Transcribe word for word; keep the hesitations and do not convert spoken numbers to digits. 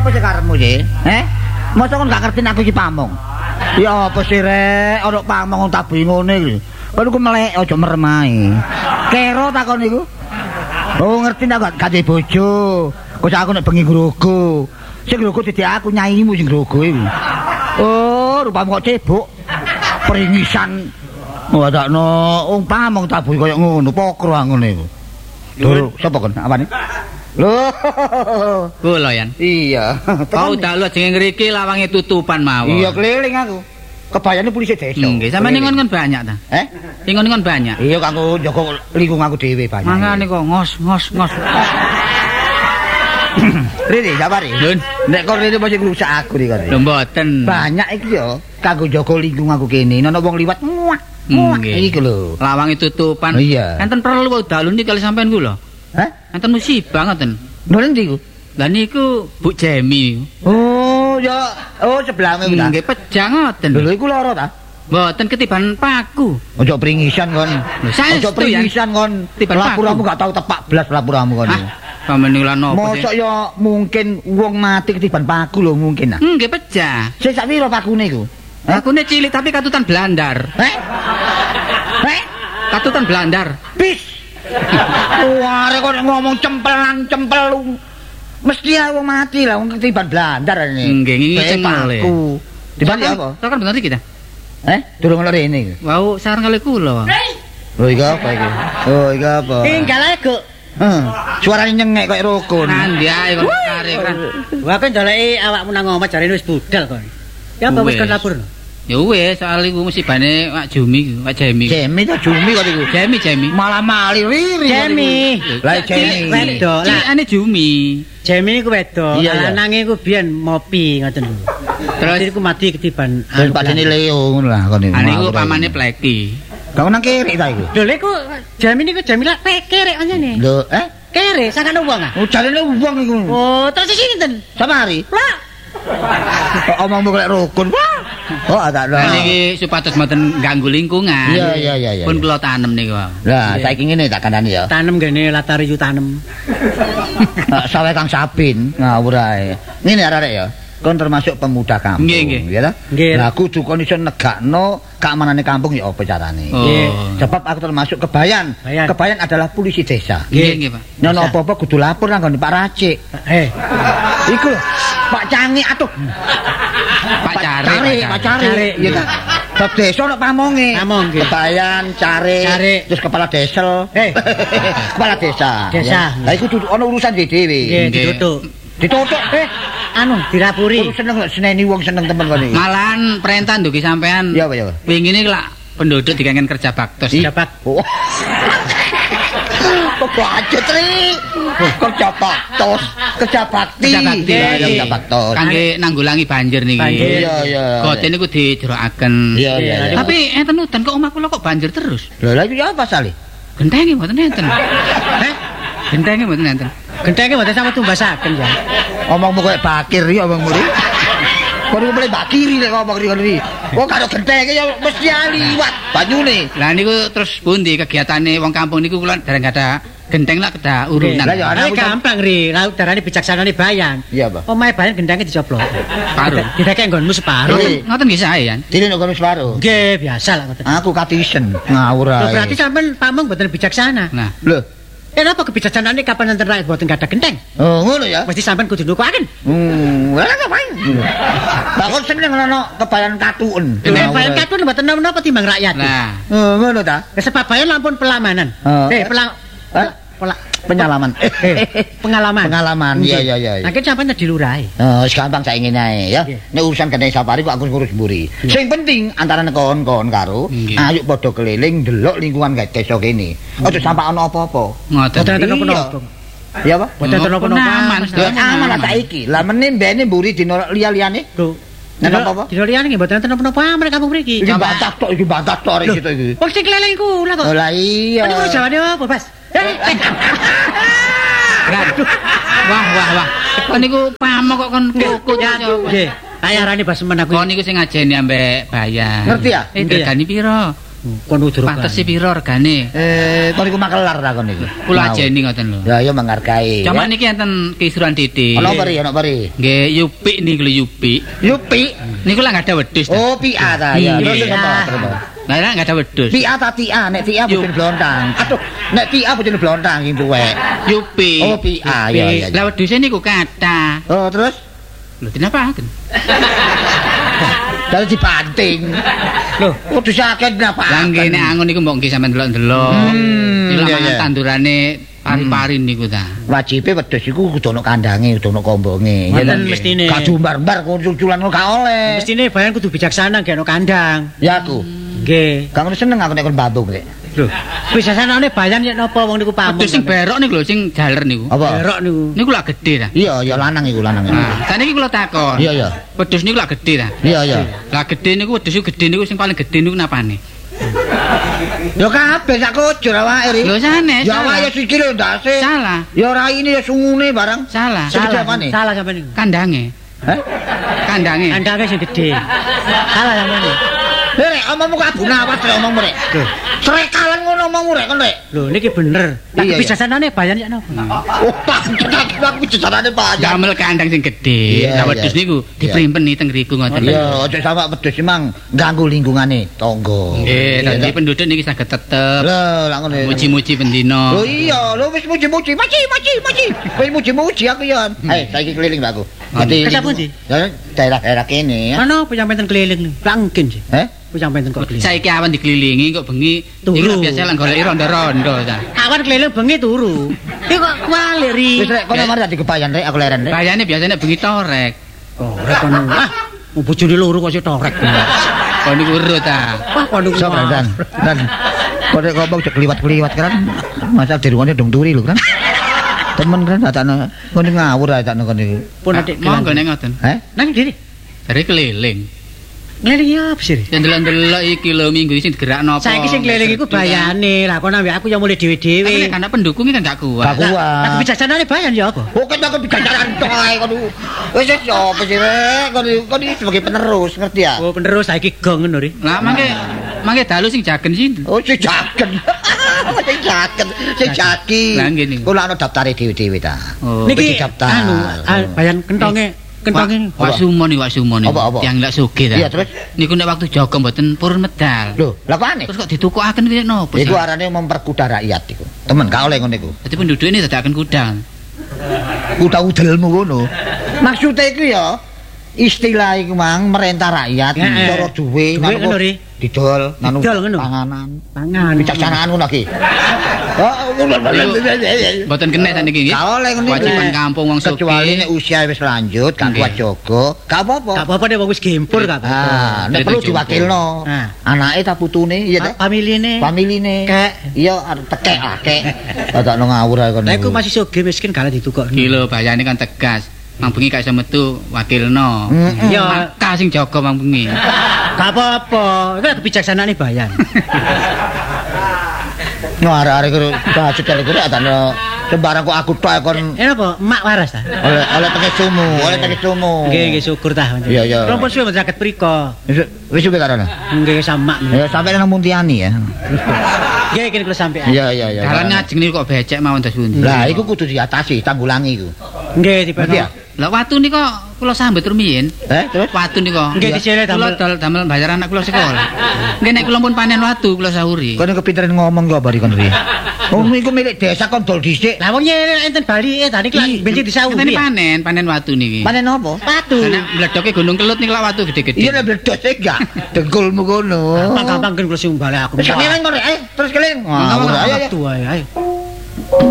apa sih karepmu sih? Eh? Masa kon gak ngerti aku iki pamong. Ya apa sih rek, ana pamong tak bingone iki. Kon ku melek aja merem ae. Kero takon iku. Oh ngerti ndak gak gak bojo. Kok aku nek bengi grogo. Sing grogo dadi aku nyaimu sing grogo iki. Oh, rupamu kok cebok. Peringisan. Wadakno wong pamong tak bui koyo ngono, pokro ngono iku. Lho, sapa kon? Apane? Lho. Kula yan. Iya. Kau dalu jenenge ngriki lawange tutupan mawon. Iya keliling aku. Kebayane polisi desa. Nggih, sampeyan ningon kon banyak ta? Eh? Ningon kon banyak. Iya kanggo njaga lingkungan aku dhewe banyak. Mangane kok ngos ngos ngos. Rene, jabari. Nun, nek kok rene mesti ngrusak aku iki kok. Lho mboten. Banyak iki ya kanggo njaga lingkungan aku kene. Ana wong liwat muak. Muak iki lho. Lawange tutupan. Iya. Enten perlu wae dalu niki kali sampean ku lho. Hah? Enten musibah ngoten. Lho ndi ku? Lah niku Bu Jemi. Oh, ya oh sebelahmu ta. Nggih pejang ngoten. Lho iku lara ta? Mboten ketiban paku. Ojo pringisan kon. Ojo pringisan kon. Lapuramu gak tau tepak blas lapuramu kon. Sampeyan niku lan opo sih? Mosok ya mungkin wong mati ketiban paku lho mungkin ah. Nggih pecah. Sing sak pira pakune iku? Pakune cilik tapi katutan blandar. Heh? Heh? Katutan blandar. Bis. Wah, kok ngomong cempelan cempel mesti wong mati lah wong ketiban blandar ini. Nggih ngiki cempel. Dibalik apa? Tekan bener iki ta? Eh, durung lere ini. Wau sareng kali kula. Oh, iki apa iki? Oh, iki apa? Tinggal ae, Guk. Heeh. Suarane nyengek kaya rukun. Nandi ae kok kare kan. Wah, kan njaleki awakmu nang omah jarene wis budal kon. Ya apa wis kon lapor? Ya wis, soal iku musibane Pak Jumi, Pak Jemi. Jemi ta Jumi kok iku? Jemi, Jemi. Malah mali riri. Jemi. Lah Jemi. Wedok. Cilikane Jumi. Jemi iku wedok. Lanange iku biyen mopi ngoten lho. Terus iku mati ketiban. Terus padane Leo ngono lah kon iku. Ane iku pamane Pleki. Kau nang kiri ta iku? Lho iku Jemi niku Jamila kerek anjene. Lho, eh? Kerek sakane wong ah. Oh, jarene wong iku. Oh, terus iki sinten? Samari. Lah. Omongmu kok rukun. Oh, ada lho. Niki supados mboten ganggu lingkungan. Iya, iya, iya, iya. Pun kula tanem niku. Lah, saiki ngene tak kandhani ya. Tanem gene latar yu tanem. Sawe Kang Sabin ngawur ae. Ngene arek ya. Kon termasuk pemuda kampung, nggih, nggih. Ya ta? Lah kudu kon iso negakno keamanane kampung ya apa carane. Nggih. Sebab aku termasuk kebayan. Bayan. Kebayan adalah polisi desa. Nggih, nggih, Pak. Nyono apa-apa kudu lapor nang Pak Racik. Eh. Iku lho, Pak Cangi atuh. Pak Cari, Pak Cari. Iya ta. Bab desa nek pamonge. Pamong nggih. Kebayan, Cari, Cari. terus kepala desel. Eh. Kepala desa. Desa. Lah iku kudu ana urusan dhewe. Nggih, ditutuk. Ditutuk eh anu dirapuri. Terus seneng seneni wong seneng temen kene. Malahan perintah ndugi sampean. Iya, iya. Wingi lak penduduk dikangen kerja baktos. Dapat. Kok aja tri. Kerja baktos, kerja bakti. Kerja bakti. Ya, kerja baktos. Kangge nanggulangi banjir niki. Iya, iya. Gote niku dijerokaken. Iya, iya. Tapi enten udan kok omah kula kok banjir terus. Lha lha iki apa sale? Gentenge mboten enten. Heh? Gentenge mboten enten. Gentenge mboten sampe tumbasaken ya. Omongmu koyo bakir iki omongmu iki. Kok mulai bakiri nek ngomong iki. Kok karo gentenge ya mesti liwat banyune. Lah niku terus pundi kegiatane wong kampung niku kula dereng ada genteng lak kedah urunan. Lah ya ana gampang ri, laut darane bijaksanane bayan. Iya, Pak. Omahe bayan gendhange dicoplok. Paruh. Didekek nggonmu separuh. Ngoten nggih sae ya. Dene ngono separo. Nggih, biasa lah ngoten. Aku katisen ngawur ae. Berarti sampean pamong mboten bijaksana. Nah, lho, kenapa kebijaksanaane kapan enten rakyat mboten gadah genteng? oh ngono ya. Mesti sampean kudu nukuaken. Hmm, lha ngapain? Lah kok seneng ono kebayan katuen. Nek bayan katun mboten napa timbang rakyat. nah. Oh, ngono ta? Sebab bayan lampun pelamanan. Oh. Eh, pelang Hah? Pola Penyalaman. pengalaman. Pengalaman. Iya, iya, iya. Nah, kan sampean jadi lurahe. Oh, gampang saiki ngene ae ya. Nggih. Nek urusan gandeng safari kok aku ngurus mburi. Sing penting antara kon-kon karo Nggih. ayo padha keliling ndelok lingkungan gak desa kene. Aja sampe ana apa-apa. Ngoten. Boten enten Iya. napa-napa. Iya apa? Boten enten napa-napa. Aman, Lah aman lah saiki. Lah meneh mbene mburi dina liya-liyane. Lho, Nek apa-apa? Dino liyane nggih mboten enten napa-napa mereka kampung mriki. Iki bantah tok, iki bantah tok arek situ iki. Wong sing keleleng kula kok. Oh lah iya. Niku jawane apa, Bas? Aduh. Wah, wah, wah. Kon niku pamong kok kon kukut. Nggih. Ayarane Bas men aku. Kon niku sing ngajeni ambek bayan. Ngerti ya? Eh, regane piro? Kono durung. Pantes si pira regane? Eh, kon iku makelar ta kon iku. Kula ajeni ngoten lho. Ya ya menghargai. Cuma niki enten kisruhan titik. Ana apa ri, ana apa ri? Nggih, Yupik niku lho Yupik. Yupi. Niku lah enggak ada wedhus. Oh, Pia ta ya. Iya. Terus apa? Terus. Lah enggak ada wedhus. Pia ta Tia, nek Tia bojone blontang. Aduh, nek Tia bojone blontang iki tuwek. Yupik. Oh, Pia ya ya. Lah wedhuse niku kathah. Oh, terus Lho dinapaken? dari dibanting. Loh, kudu sakit napa? Lah nggih nek angon niku mbok nggih sampean delok-delok. Hmm, Ilang iya, iya. tandurane pari-pari niku ta. Wajibe wedhus iku kudu ana kandange, kudu ana kombonge. Ya Wonten ta? mestine. Gak jumbar-mbar kuculan gak oleh. Mestine bayan kudu bijaksana gak ono kandang. Ya aku. Nggih. Gak ngono seneng aku nek kon bambung rek. Lho, bijaksanane bayan yen napa wong niku pamung. Wedhus sing berok niku lho sing jaler niku. Apa? Berok niku. Niku lak gedhe ta. Iya, ya lanang iku lanang. Nah, saniki kula takon. Iya, iya. Wedhus niku lak gedhe ta. Iya, iya. Lah gedhe niku wedhus niku gedhe niku sing paling gedhe niku napane? Ya kabeh sak kujur awake ri. Lho sanes. Ya awake siji lho ndase. Salah. Ya raine ya sungune barang. Salah. Sing Salah, apane? salah sampean niku. Kandange. Hah? Kandange. Kandangnya sing gede. Salah sampean niku. Rek, omongmu kok abu nawas rek omongmu rek. Srekalan ngono omongmu rek kon rek. Lho niki bener. Iya, Lah iya. bijaksanane bayan yen napa? Oh, panjang aku bicarane banyak. Damel kandang sing gedhe. Iya, Lah wedhus iya. niku diprimpeni teng ngriku ngoten. Iya, aja sampe wedhus emang ganggu lingkungane tangga. Nggih, Iya, dadi tak? penduduk niki saged tetep Lho, lak ngono. muji-muji pendino. Lho iya, lho wis muji-muji, maci, maci, maci. Wis muji-muji aku ya. Eh, saiki keliling Mbak aku. Dadi Kesapa ndi? Ya daerah-daerah kene ya. Ana apa sampeyan keliling niku? Lah mungkin sih. Eh? Ku sampeyan kok keliling. Saiki awan dikelilingi kok bengi Turu. iki lho biasa lan goleki rondo-rondo ta. Awan keliling bengi turu. Iki kok kuali ri. Wis rek kono mari dadi kebayan rek aku leren rek. Bayane biasanya bengi torek. Oh, rek kono. Ah, mau bojone loro kok sik torek. Kok niku urut ta. Wah, kono So dan dan kok rek ngomong cek kliwat-kliwat kan. Masal dirungone dong turi lho kan. Temen kan datane ngono ngawur ae tak ngono iki. pun adik Monggo nek ngoten. Eh? Nang diri. Dari keliling. Keliling ya apa sih? Ya ndelok-ndelok iki lho minggu iki sing digerakno apa. Saiki sing keliling iku bayane. Lah kono ambek aku yang mulai dhewe-dhewe. Tapi nek pendukungnya kan gak Gak kuat. kuat. Lah bijaksanane bayan ya apa? Oke, aku bicaraan tok ae kono. Wis wis apa sih rek? Kono kono iki sebagai penerus, ngerti ya? Oh, penerus saiki gong ngono ri. Lah mangke mangke dalu sing jagen sinten? Oh, si jagen. Si jagen, si jagi. Lah, nggih niku. Kula ana daftare dhewe-dhewe ta. Oh. Niki daftar. anu ah, bayan kentonge kentonge. Wak sumo nih, wak sumo nih. Apa, apa? Yang ndak sugih ta. Iya, terus? Niku nek waktu jaga mboten purun medal. Lho, lha kok aneh? Terus kok ditukukaken kuwi nopo? Iku arane memperkuda rakyat iku. Temen gak oleh ngono iku. Dadi penduduk ini dadakan kuda. Kuda udelmu ngono. Maksudnya iku ya istilah iku mang merentah rakyat, Heeh. cara duwe, Duwe ngono, Ri. didol, nanu Didol ngono. panganan. Pangan. Bijaksanaan ngono iki. Oh, Mboten kena ta niki nggih. gak oleh ngono iku. Kewajiban kampung wong sugih. Kecuali nek usia wis lanjut, gak Nggih. kuat jaga, gak apa-apa. Gak apa-apa nek wong wis gempur gak apa-apa. Ah, nek Itu perlu jumbo. diwakilno. Ah. Anake ta putune, iya ta? Familine. Familine. Kek. Iya, arep tekek ah, kek. Dadakno ngawur ae kono. Lah iku masih sugih miskin gak ditukok. Iki lho bayane kan tegas. Mang bengi gak iso metu wakilno. Mm-mm. Ya. Maka sing jaga mang bengi. Gak apa-apa. Iku kebijaksanane bayan. No arek-arek karo bacot arek karo adane sembarang kok aku tok kon Eh apa? Emak waras ta? oleh oleh teke sumu, oleh teke sumu. Nggih, nggih syukur tah. Iya, iya. Rompon suwe mboten saged prika. Wis wis suwe karone. Nggih sama. Ya sampe nang Muntiani ya. Nggih kene kula sampean. Iya iya iya. Dalan ngajeng niku kok becek mawon das pundi. Lah iku kudu diatasi, tanggulangi iku. Nggih tipe. Ngerti ya? Lah watu nika kula sambet rumiyin. Eh, terus Watu nika. Nggih disele Kula damel. dol damel bayar anak kula sekolah. Nggih nek kula pun panen watu kula sahuri. kono kepinteran ngomong kok bari kon ri. Oh, iku milik desa kon dol dhisik. Lah wong nyele enten Bali eh tadi Ih, bensin disawu. Ngene panen, panen watu niki. Panen opo? Patu. Karena mledoke Gunung Kelut niku lak watu gede-gede. Iya nek bledos e enggak. Dengkulmu kono. Gampang-gampang kan kula sing balik aku. Wis keling kon rek, ayo terus keling. Ngawur, Ayo ayo. Ayo ayo.